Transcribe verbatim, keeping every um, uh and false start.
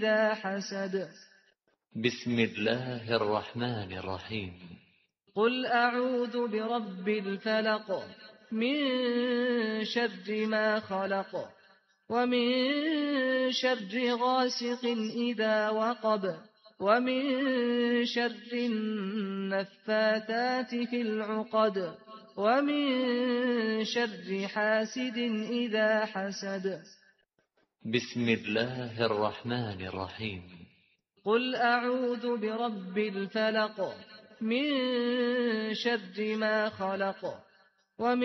إذا حسد بسم الله الرحمن الرحيم قل أعوذ برب الفلق من شر ما خلق ومن شر غاسق إذا وقب ومن شر النفاثات في العقد ومن شر حاسد إذا حسد بسم الله الرحمن الرحيم قل أعوذ برب الفلق من شر ما خلق ومن